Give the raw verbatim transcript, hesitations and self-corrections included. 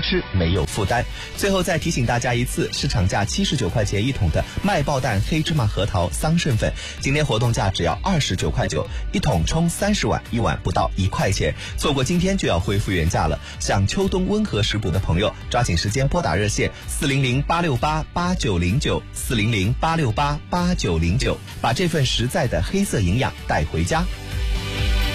吃没有负担。最后再提醒大家一次，市场价七十九块钱一桶的麦爆蛋黑芝麻核桃桑葚粉，今天活动价只要二十九块九，一桶冲三十碗，一碗不到一块钱，错过今天就要恢复原价了。想秋冬温和食补的朋友，抓紧时间拨打热线四零零八六八八九零九四零零八六八八九零九，把这份实在的黑色营养带回家。